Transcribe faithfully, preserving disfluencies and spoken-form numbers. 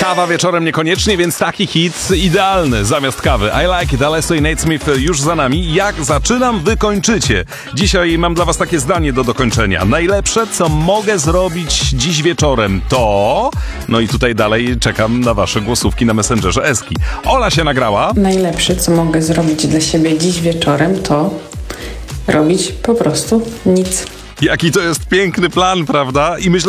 Kawa wieczorem niekoniecznie, więc taki hit idealny zamiast kawy. I Like It, Alesso i Nate Smith już za nami. Jak zaczynam, wy kończycie. Dzisiaj mam dla was takie zdanie do dokończenia. Najlepsze, co mogę zrobić dziś wieczorem, to... No i tutaj dalej czekam na wasze głosówki na Messengerze Eski. Ola się nagrała. Najlepsze, co mogę zrobić dla siebie dziś wieczorem, to robić po prostu nic. Jaki to jest piękny plan, prawda? I myślę,